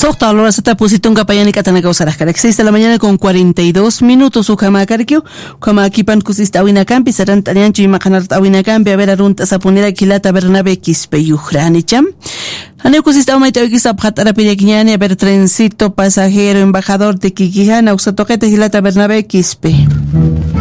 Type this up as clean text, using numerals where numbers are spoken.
Sokta a la hora se pusitunga payani katana causarás cara. 6 de la mañana con 42 minutos. Ujama carquio. Ujama aquí pan cusista awina campi. Serán taniancho y macanar awina campi. A ver a runta saponera kilata bernabe quispe yuhrani cham. Ane cusista awina itawiquisa pjatara pirequiñani. A ver trencito pasajero embajador de Kikijana. Usatoquete kilata bernabe quispe.